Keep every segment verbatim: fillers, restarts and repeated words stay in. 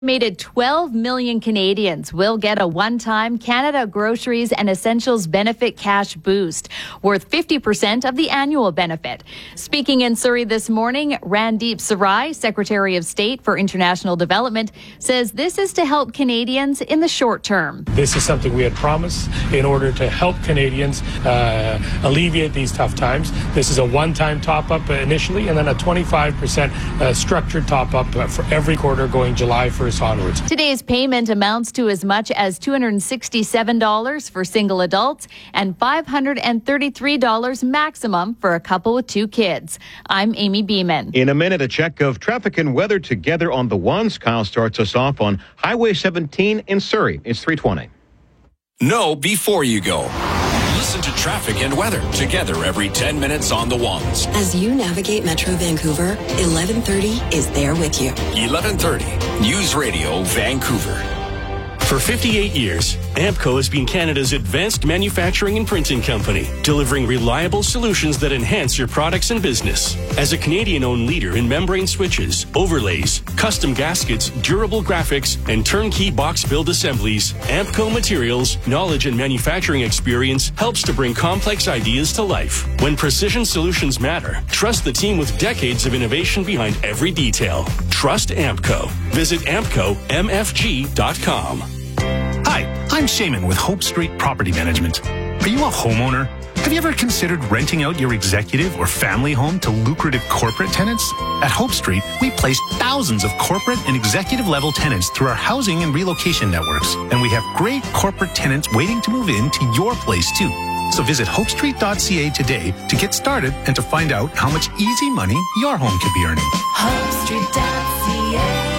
Estimated twelve million Canadians will get a one-time Canada Groceries and Essentials Benefit cash boost, worth fifty percent of the annual benefit. Speaking in Surrey this morning, Randeep Sarai, Secretary of State for International Development, says this is to help Canadians in the short term. This is something we had promised in order to help Canadians uh, alleviate these tough times. This is a one-time top-up initially, and then a twenty-five percent uh, structured top-up for every quarter going July first onwards. Today's payment amounts to as much as two hundred sixty-seven dollars for single adults and five hundred thirty-three dollars maximum for a couple with two kids. I'm Amy Beeman. In a minute, a check of traffic and weather together on the ones. Kyle starts us off on Highway seventeen in Surrey. It's three twenty. Know before you go. Listen to traffic and weather together every ten minutes on the ones. As you navigate Metro Vancouver, eleven thirty is there with you. eleven thirty, News Radio Vancouver. For fifty-eight years, Ampco has been Canada's advanced manufacturing and printing company, delivering reliable solutions that enhance your products and business. As a Canadian-owned leader in membrane switches, overlays, custom gaskets, durable graphics, and turnkey box build assemblies, Ampco Materials' knowledge and manufacturing experience helps to bring complex ideas to life. When precision solutions matter, trust the team with decades of innovation behind every detail. Trust Ampco. Visit ampco m f g dot com. Hi, I'm Shaman with Hope Street Property Management. Are you a homeowner? Have you ever considered renting out your executive or family home to lucrative corporate tenants? At Hope Street, we place thousands of corporate and executive level tenants through our housing and relocation networks. And we have great corporate tenants waiting to move into your place too. So visit hope street dot c a today to get started and to find out how much easy money your home could be earning. hope street dot c a.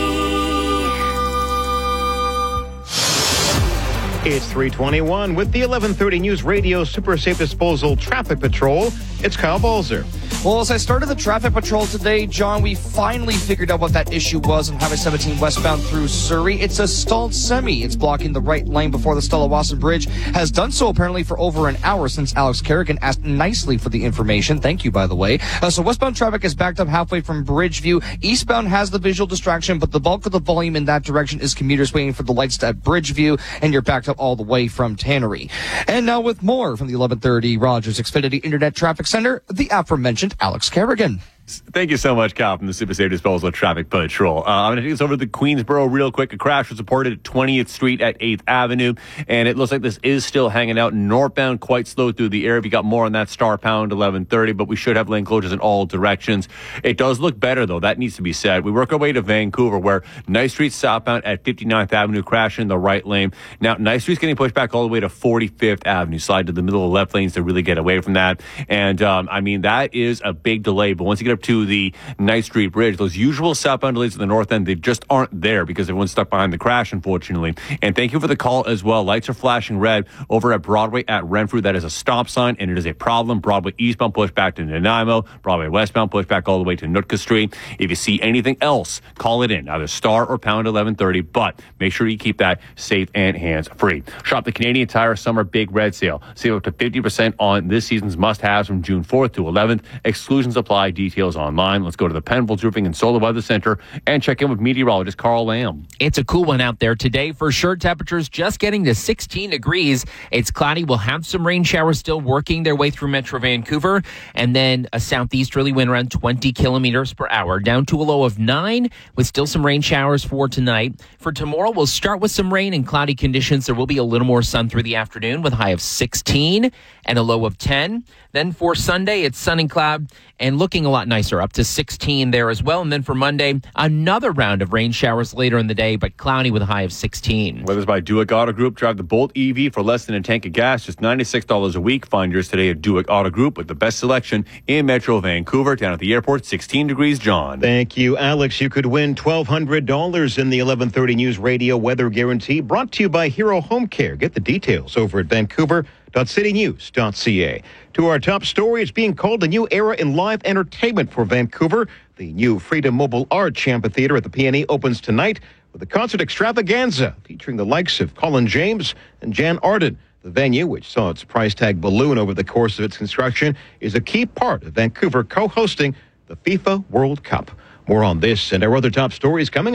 It's three twenty-one with the eleven thirty News Radio Super Safe Disposal Traffic Patrol. It's Kyle Balzer. Well, as I started the traffic patrol today, John, we finally figured out what that issue was on Highway seventeen westbound through Surrey. It's a stalled semi. It's blocking the right lane before the Stella Wasson Bridge. Has done so apparently for over an hour since Alex Kerrigan asked nicely for the information. Thank you, by the way. Uh, so westbound traffic is backed up halfway from Bridgeview. Eastbound has the visual distraction, but the bulk of the volume in that direction is commuters waiting for the lights at Bridgeview, and you're backed up all the way from Tannery. And now with more from the eleven thirty Rogers Xfinity Internet Traffic Center, the aforementioned Alex Kerrigan. Thank you so much, Kyle, from the Super Safe Disposal Traffic Patrol. Uh, I'm going to take this over to the Queensboro real quick. A crash was reported at twentieth Street at eighth Avenue, and it looks like this is still hanging out northbound, quite slow through the area. We got more on that star pound eleven thirty, but we should have lane closures in all directions. It does look better, though. That needs to be said. We work our way to Vancouver, where Nice Street southbound at fifty-ninth Avenue, crashing in the right lane. Now, Nice Street's getting pushed back all the way to forty-fifth Avenue. Slide to the middle of the left lanes to really get away from that. And, um, I mean, that is a big delay, but once you get up to the Nice Street Bridge, those usual southbound delays at the north end, they just aren't there because everyone's stuck behind the crash, unfortunately. And thank you for the call as well. Lights are flashing red over at Broadway at Renfrew. That is a stop sign, and it is a problem. Broadway eastbound push back to Nanaimo. Broadway westbound push back all the way to Nootka Street. If you see anything else, call it in, either star or pound eleven thirty, but make sure you keep that safe and hands-free. Shop the Canadian Tire Summer Big Red Sale. Save up to fifty percent on this season's must-haves from June fourth to eleventh. Exclusions apply. Details online. Let's go to the Penfolds Roofing and Solar Weather Center and check in with meteorologist Carl Lamb. It's a cool one out there today. For sure, temperatures just getting to sixteen degrees. It's cloudy. We'll have some rain showers still working their way through Metro Vancouver. And then a southeasterly wind around twenty kilometers per hour, down to a low of nine with still some rain showers for tonight. For tomorrow, we'll start with some rain and cloudy conditions. There will be a little more sun through the afternoon with a high of sixteen and a low of ten. Then for Sunday, it's sun and cloud and looking a lot nicer, up to sixteen there as well. And then for Monday, another round of rain showers later in the day, but cloudy with a high of sixteen. Weather's by Duick Auto Group. Drive the Bolt E V for less than a tank of gas, just ninety-six dollars a week. Find yours today at Duick Auto Group with the best selection in Metro Vancouver. Down at the airport, sixteen degrees, John. Thank you, Alex. You could win twelve hundred dollars in the eleven thirty News Radio Weather Guarantee, brought to you by Hero Home Care. Get the details over at vancouver dot city news dot c a. To our top story, it's being called a new era in live entertainment for Vancouver. The new Freedom Mobile Arts Amphitheater at the P and E opens tonight with a concert extravaganza featuring the likes of Colin James and Jan Arden. The venue, which saw its price tag balloon over the course of its construction, is a key part of Vancouver co-hosting the FIFA World Cup. More on this and our other top stories coming up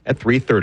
at three thirty.